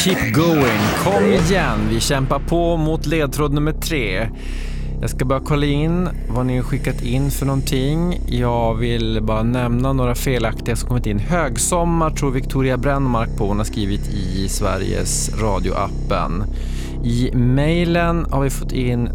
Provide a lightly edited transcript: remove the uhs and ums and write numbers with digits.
Keep going, kom igen, vi kämpar på mot ledtråd nummer 3. Jag ska bara kolla in vad ni har skickat in för någonting. Jag vill bara nämna några felaktiga som kommit in. Högsommar tror Victoria Brännmark på. Hon har skrivit i Sveriges radioappen. I mejlen har vi fått in